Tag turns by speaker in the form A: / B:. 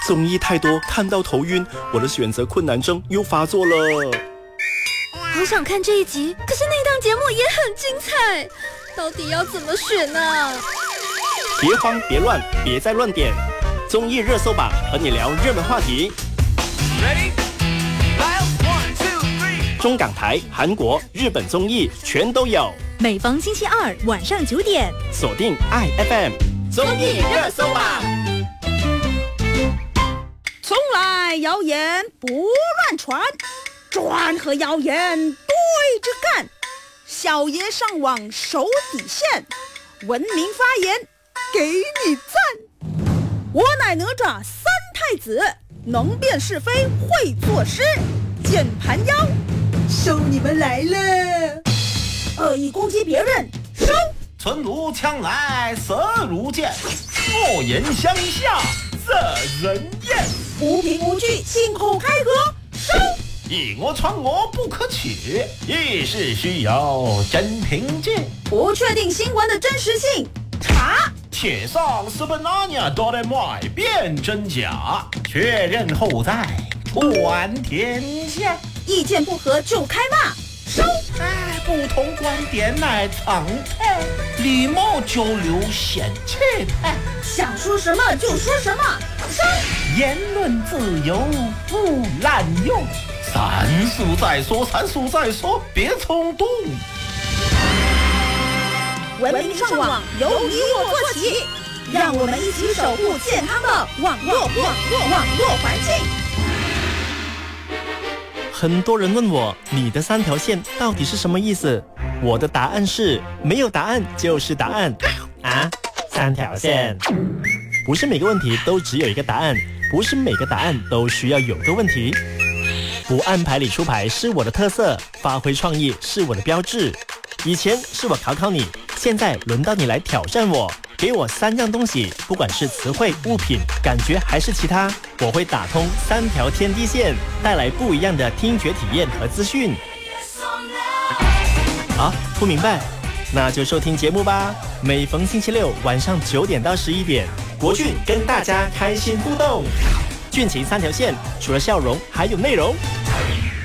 A: 综艺太多，看到头晕，我的选择困难症又发作了。
B: 好想看这一集，可是那档节目也很精彩，到底要怎么选呢？
A: 别慌别乱，别再乱点，综艺热搜榜和你聊热门话题。中港台、韩国、日本综艺全都有，
C: 每逢星期二晚上9点，
A: 锁定爱 FM 综艺热搜榜。
D: 从来谣言不乱传，传和谣言对着干。小爷上网守底线，文明发言给你赞。我乃哪吒三太子，能辨是非会作诗。键盘妖，收你们来了！恶意攻击别人，收！
E: 唇如枪来舌如剑，恶言相向惹人厌。
D: 无凭无据信口开河，收！
E: 以讹传讹不可取，议事需有真凭据。
D: 不确定新闻的真实性，查。
E: 铁上是本那年都得买辨真假，确认后再传天下。
D: 意见不合就开骂，收！
E: 不同观点乃常态，礼貌交流显气派。
D: 想说什么就说什么，收！
E: 言论自由不滥用，三思再说，三思再说，别冲动。
D: 文明上网由你我做起，让我们一起守护健康的网络环境。
A: 很多人问我，你的3条线到底是什么意思？我的答案是，没有答案就是答案。啊，3条线，不是每个问题都只有一个答案，不是每个答案都需要有个问题。不按牌理出牌是我的特色，发挥创意是我的标志。以前是我考你，现在轮到你来挑战我。给我3样东西，不管是词汇、物品、感觉还是其他，我会打通3条天地线，带来不一样的听觉体验和资讯。啊，不明白？那就收听节目吧。每逢星期六晚上9点到11点，国俊跟大家开心互动。俊情3条线，除了笑容还有内容。